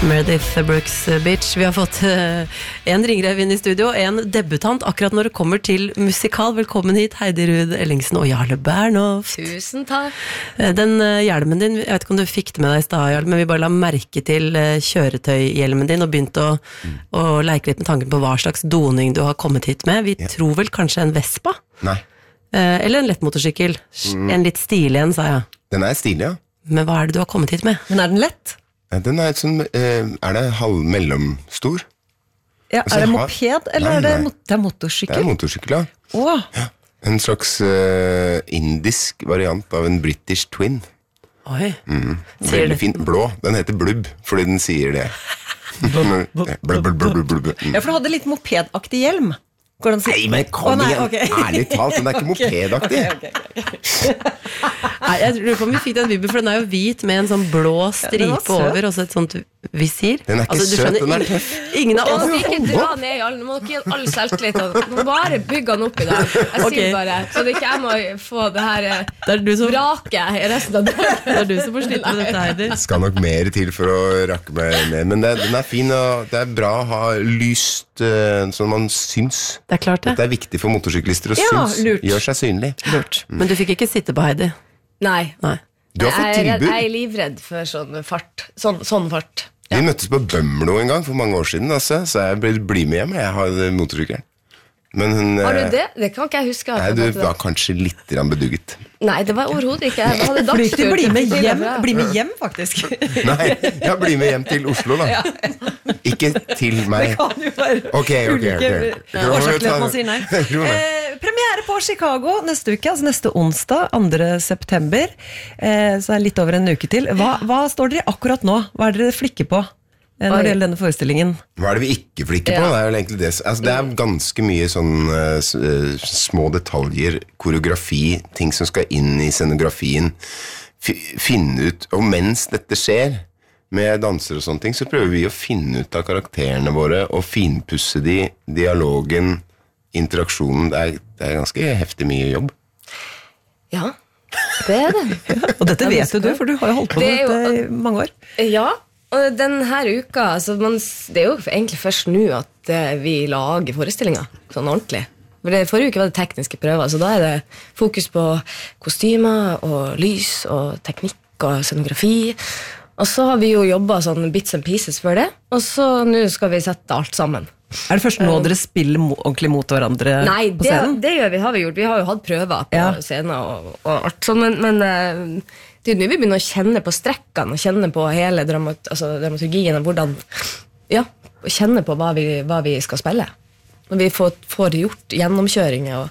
Meredith Brooks Bitch. Vi har fått en ringrev inn i studio, en debutant akkurat når det kommer til musikal. Velkommen hit, Heidi Ruud Ellingsen og Jarle Bernhoft. Tusen takk. Den hjelmen din, jeg vet ikke om du fikk det med deg i stad, Jarle, men vi bare la merke til kjøretøyhjelmen din og begynte å leke litt med tanken på hva slags doning du har kommet hit med. Vi tror vel kanskje en Vespa? Nei. Eller en lettmotorsykkel. En litt stilig en, sa jeg. Den er stilig, ja. Men hva er det du har kommet hit med? Men er den lett? Den er sånn, er det mellomstor? Ja, er det moped, eller nei. Det er motorsykkel? Det er motorsykkel, ja. Åh. Ja. En slags indisk variant av en British Twin. Oi. Veldig fin, blå. Den heter Blubb, fordi den sier det. Blub. Ja, for du hadde litt mopedaktig hjelm. Nei, men kom igjen, okay. Ærlig talt, den er ikke mopedaktig. Nei, jeg lurer på om vi fikk den vibben, for den er jo hvit med en sånn blå stripe over, og så et sånt visir. Den er ikke søt, den er tøff. Ingen av oss ikke dra ned i all, nå må dere gi all selvtillit. Nå må bare bygge den opp i dag. Jeg sier bare, så det ikke jeg må få det her vraket i resten av dagen. Det er du som får slippe med dette, Heidi. Det skal nok mer til for å rakke meg ned, men den er fin, og det er bra å ha lyst sånn man syns. Det er klart det. Det er viktig for motorsyklister å syns. Gjør seg synlig. Lurt. Men du fikk ikke sitte på, Heidi? Nei. Du har fått tilbud. Jeg er livredd for sånn fart. Sånn fart. Vi møttes på Bømlo en gang for mange år siden, altså, så jeg bli med hjem. Jeg har motorsykkelen. Men hun... Har du det? Det kan ikke jeg huske. Nei, du var kanskje litt bedugget. Nei, det var overhodet ikke. Jeg hadde dagstur. Bli med hjem, faktisk. Nei, jeg blir med hjem til Oslo, da. Ikke til meg. Det kan jo være Ok. Årsaken til at man sier nei. Premiere på Chicago neste uke, altså neste onsdag, 2. september. Så er det litt over en uke til. Hva står dere akkurat nå? Hva er dere flikker på når det gjelder denne forestillingen? Hva er det vi ikke flikker på? Det er jo egentlig det. Altså, det er ganske mye sånn små detaljer, koreografi, ting som skal inn i scenografien. Finne ut, og mens dette skjer med danser og sånne ting, så prøver vi å finne ut av karakterene våre og finpusse dialogen, interaksjonen. Det er ganske heftig mye jobb. Ja, det er det. Og dette vet du, for du har jo holdt på med dette i mange år. Ja, og denne uka, altså det er jo egentlig først nå at vi lager forestillinger, sånn ordentlig. For forrige uke var det tekniske prøver, så da er det fokus på kostymer og lys og teknikk og scenografi. Og så har vi jo jobbet sånn bits and pieces for det, og så nå skal vi sette alt sammen. Er det først nå dere spiller ordentlig mot hverandre på scenen? Nei, det har vi gjort. Vi har jo hatt prøver på scenen og alt sånn, men det er nå vi begynner å kjenne på strekkene og kjenne på hele dramaturgien og hvordan, kjenne på hva vi skal spille. Og vi får gjort gjennomkjøringer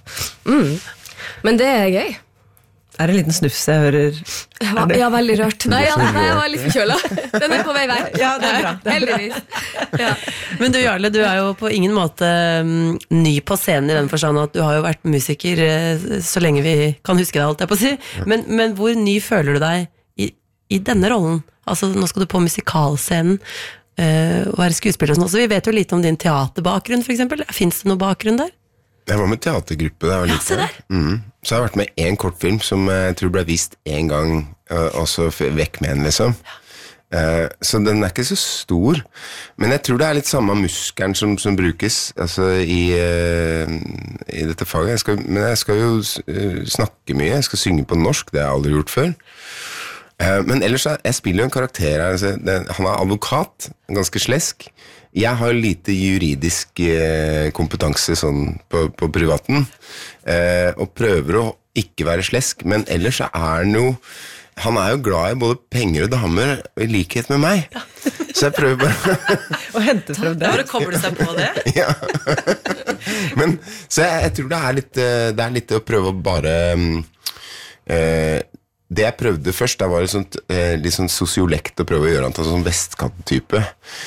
men det er gøy. Er det en liten snufs jeg hører? Ja, veldig rørt. Nei, jeg var litt forkjølet. Den er på vei vekk. Ja, det er bra. Heldigvis. Ja. Men du, Jarle, du er jo på ingen måte ny på scenen i den forstand at du har jo vært musiker så lenge vi kan huske deg, alt jeg på å si. Men hvor ny føler du deg i denne rollen? Altså, nå skal du på musikalscenen og være skuespiller og sånn. Så vi vet jo litt om din teaterbakgrunn, for eksempel. Finnes det noe bakgrunn der? Jeg var med teatergruppe da jeg var litt se der. Så jeg har vært med i en kortfilm som jeg tror ble vist en gang, og så vekk med den, liksom. Så den er ikke så stor, men jeg tror det er litt samme muskelen som brukes altså, i dette faget. Men jeg skal jo snakke mye, jeg skal synge på norsk, det har jeg aldri gjort før. Men ellers, jeg spiller jo en karakter her, altså, han er advokat, ganske slesk. Jeg har lite juridisk kompetanse sånn på privaten, og prøver å ikke være slesk, men ellers så han er jo glad i både penger og damer, i likhet med meg. Så jeg prøver bare å hente frem det. Bare kobler seg på det. Ja. Men, så jeg tror det er litt å prøve å bare det jeg prøvde først, da var det litt sånn sosiolekt å prøve å gjøre han til sånn vestkant-type.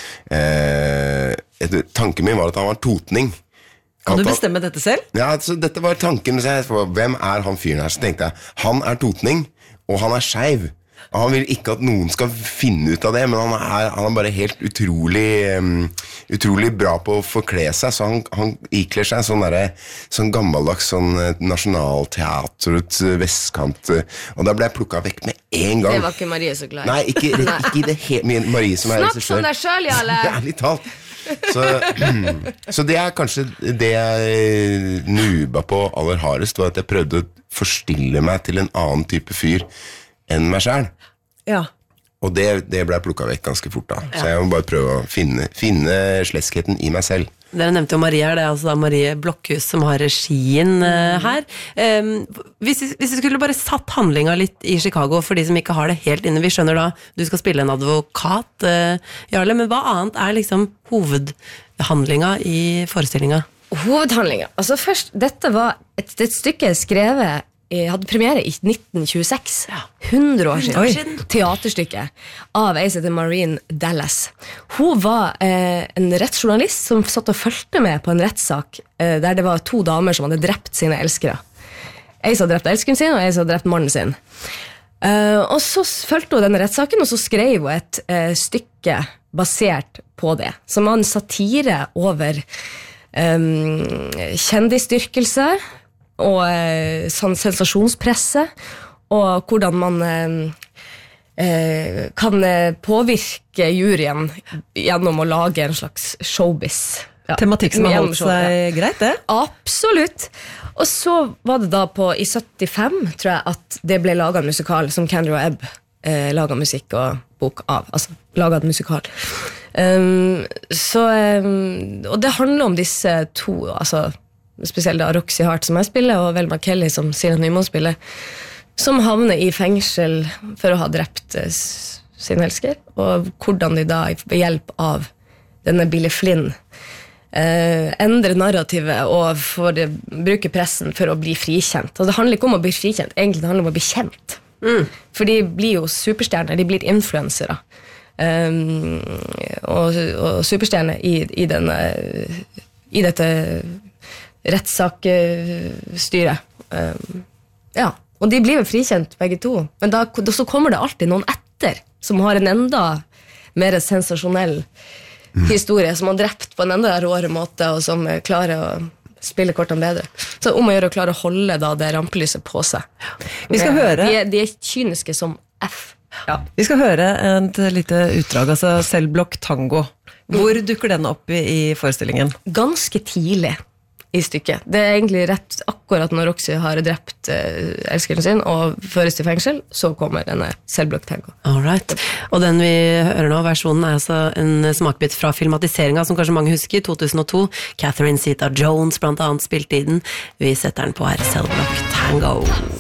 Tanken min var at han var totning. Kan du bestemme dette selv? Ja, altså, dette var tanken. Hvem er han fyren her? Så tenkte jeg, han er totning, og han er skeiv. Han vil ikke at noen skal finne ut av det, men han er bare helt utrolig bra på å forkle seg, så han ikler seg sånn gammeldags sånn nasjonalteaterets vestkant, og da ble jeg plukket vekk med en gang. Det var ikke Marie så glad. Nei, ikke i det hele, Marie som er regissør. Snakk som deg selv, Jarle! Ærlig talt. Så det er kanskje det jeg nuba på aller hardest, var at jeg prøvde å forstille meg til en annen type fyr enn meg selv. Ja. Og det ble plukket vekk ganske fort da. Så jeg må bare prøve å finne sleskheten i meg selv. Dere nevnte jo Marie her, det er altså da Marie Blokhus som har regien her. Hvis vi skulle bare satt handlinga litt i Chicago, for de som ikke har det helt inne, vi skjønner da, du skal spille en advokat, Jarle, men hva annet er liksom hovedhandlinga i forestillinga? Hovedhandlinga, altså først, dette var et stykke skrevet, jeg hadde premiere i 1926, 100 år siden, teaterstykke av ei som heter Maureen Dallas. Hun var en rettsjournalist som satt og fulgte med på en rettssak der det var 2 damer som hadde drept sine elskere. Ei som hadde drept elskeren sin, og ei som hadde drept mannen sin. Og så fulgte hun denne rettssaken, og så skrev hun et stykke basert på det, som var en satire over kjendisdyrkelse, og sånn sensasjonspresse, og hvordan man kan påvirke juryen gjennom å lage en slags showbiz. Ja. Tematikk som har holdt seg greit, det? Absolutt. Og så var det da i 75, tror jeg, at det ble laget en musikal som Kendra Ebb laget musikk og bok av. Altså, laget en musikal. Og det handler om disse 2, altså spesielt da Roxy Hart som jeg spiller, og Velma Kelly som Silja Nymoen spiller, som havner i fengsel for å ha drept sin elsker, og hvordan de da ved hjelp av denne Billy Flynn endre narrativet og bruke pressen for å bli frikjent. Og det handler ikke om å bli frikjent, egentlig det handler om å bli kjent. For de blir jo superstjerner, de blir influensere. Og superstjerner i dette rettssaksstyret. Ja, og de blir vel frikjent begge 2, men så kommer det alltid noen etter som har en enda mer sensasjonell historie, som har drept på en enda råere måte, og som klarer å spille kortene bedre. Så om å gjøre å klare å holde da det rampelyset på seg. Vi skal høre... De er kyniske som F. Ja. Vi skal høre et lite utdrag, altså Cellblock Tango. Hvor dukker den opp i forestillingen? Ganske tidlig i stykket. Det er egentlig rett akkurat når Roxy har drept elskeren sin og føres til fengsel, så kommer denne Cellblock Tango. Alright. Og den vi hører nå, versjonen er altså en smakbit fra filmatiseringen, som kanskje mange husker, 2002. Catherine Zeta-Jones blant annet spilte i den. Vi setter den på her, Cellblock Tango.